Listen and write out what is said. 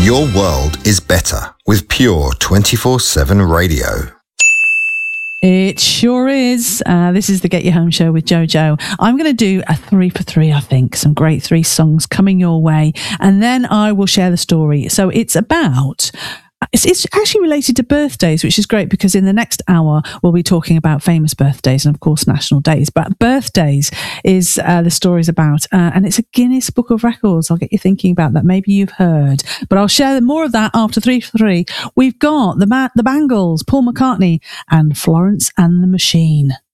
Your world is better with Pure 24/7 radio. It sure is. This is the Get You Home show with Jojo. I'm going to do a 3 for 3, I think. Some great 3 songs coming your way. And then I will share the story. So it's about... It's actually related to birthdays, which is great because in the next hour we'll be talking about famous birthdays and of course national days. But birthdays is the story's about, and it's a Guinness Book of Records. I'll get you thinking about that. Maybe you've heard, but I'll share more of that after 3 for 3. We've got the Bangles, Paul McCartney, and Florence and the Machine.